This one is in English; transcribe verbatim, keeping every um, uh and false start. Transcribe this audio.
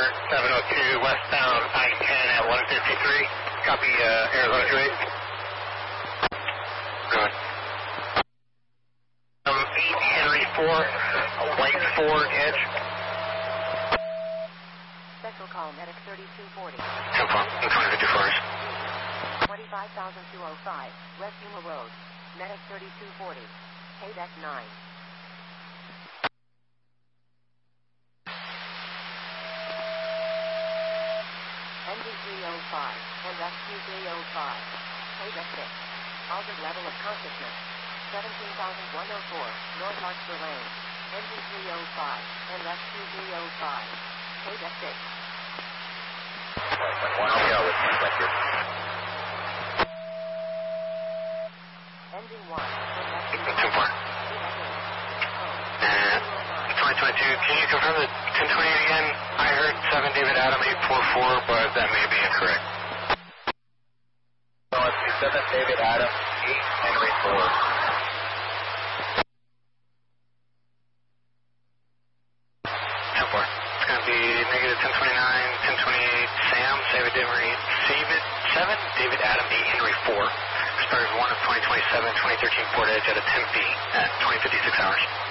seven oh two westbound I ten at one fifty-three. Copy, uh, Arizona two eight. Good. Um, eight Henry four, White Ford Edge. Central call, medic thirty-two forty. ten four, twenty fifty-four. twenty-five thousand two oh five, West Yuma Road, medic thirty-two forty. Payback nine. N D three oh five, and rescue three oh five. Payback six. Altered level of consciousness. seventeen thousand one oh four, North Larkspur Lane. N D three oh five, and rescue three oh five. Payback six. one oh go with reflector. Engine one, and rescue ten four. Payback eight. And twenty twenty-two, can you confirm the ten twenty again? I heard seven David Adam eight four four, but that may be incorrect. So it's seven David Adam, eight Henry four. ten four. It's going to be negative ten twenty-nine, ten twenty-eight, Sam, David David, David seven, David Adam eight Henry four. Expires one of twenty twenty-seven, twenty thirteen Port Edge at a Tempe at twenty fifty-six hours.